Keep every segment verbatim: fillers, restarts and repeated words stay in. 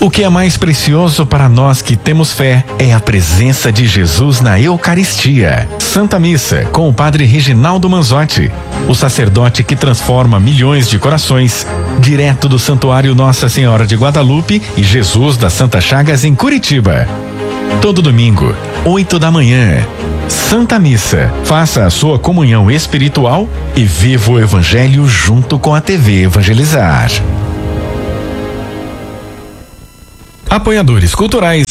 O que é mais precioso para nós que temos fé é a presença de Jesus na Eucaristia. Santa Missa, com o Padre Reginaldo Manzotti, o sacerdote que transforma milhões de corações, direto do Santuário Nossa Senhora de Guadalupe e Jesus das Santas Chagas em Curitiba. Todo domingo, oito da manhã. Santa Missa. Faça a sua comunhão espiritual e viva o Evangelho junto com a T V Evangelizar. Apoiadores culturais.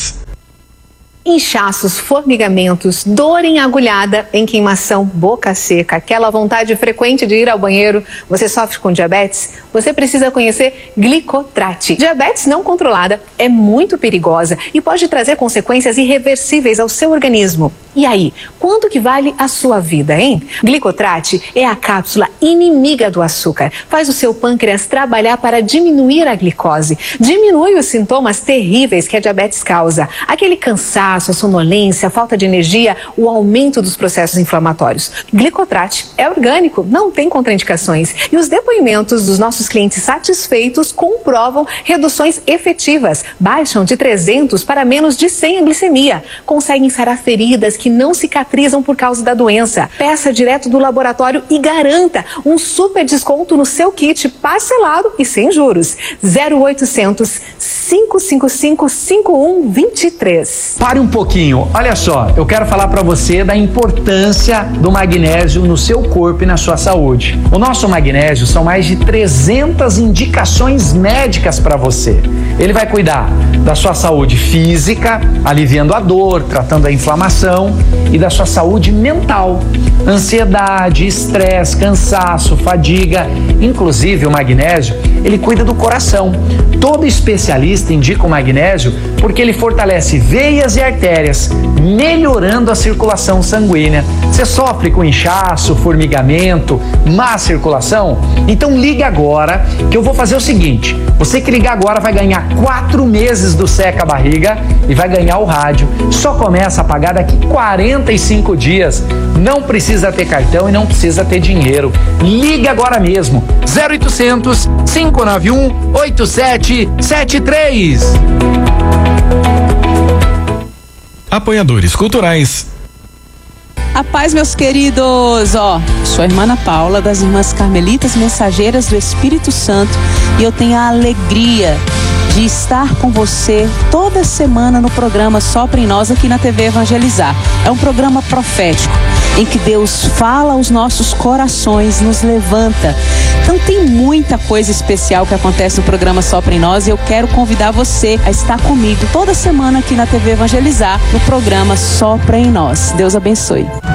Inchaços, formigamentos, dor em agulhada, em queimação, boca seca, aquela vontade frequente de ir ao banheiro. Você sofre com diabetes? Você precisa conhecer Glicotrate. Diabetes não controlada é muito perigosa e pode trazer consequências irreversíveis ao seu organismo. E aí, quanto que vale a sua vida, hein? Glicotrate é a cápsula inimiga do açúcar. Faz o seu pâncreas trabalhar para diminuir a glicose. Diminui os sintomas terríveis que a diabetes causa. Aquele cansaço, a sonolência, a falta de energia, o aumento dos processos inflamatórios. Glicotrate é orgânico, não tem contraindicações. E os depoimentos dos nossos clientes satisfeitos comprovam reduções efetivas. Baixam de trezentos para menos de cem a glicemia. Conseguem sarar feridas que não cicatrizam por causa da doença. Peça direto do laboratório e garanta um super desconto no seu kit parcelado e sem juros. zero oitocentos, cinco cinco cinco, cinco um dois três. Pare um pouquinho. Olha só, eu quero falar para você da importância do magnésio no seu corpo e na sua saúde. O nosso magnésio são mais de trezentas indicações médicas para você. Ele vai cuidar da sua saúde física, aliviando a dor, tratando a inflamação, e da sua saúde mental, ansiedade, estresse, cansaço, fadiga. Inclusive o magnésio, ele cuida do coração. Todo especialista indica o magnésio porque ele fortalece veias e artérias, melhorando a circulação sanguínea. Você sofre com inchaço, formigamento, má circulação? Então liga agora que eu vou fazer o seguinte: você que ligar agora vai ganhar quatro meses do Seca Barriga e vai ganhar o rádio. Só começa a pagar daqui quarenta e cinco dias. Não precisa ter cartão e não precisa ter dinheiro. Liga agora mesmo. zero oitocentos, cinco nove um, oito sete sete três. Apoiadores culturais. A paz, meus queridos. Ó, sou a irmã Ana Paula, das Irmãs Carmelitas Mensageiras do Espírito Santo, e eu tenho a alegria de estar com você toda semana no programa Sopra em Nós aqui na T V Evangelizar. É um programa profético em que Deus fala aos nossos corações, nos levanta. Então tem muita coisa especial que acontece no programa Sopra em Nós, e eu quero convidar você a estar comigo toda semana aqui na T V Evangelizar, no programa Sopra em Nós. Deus abençoe.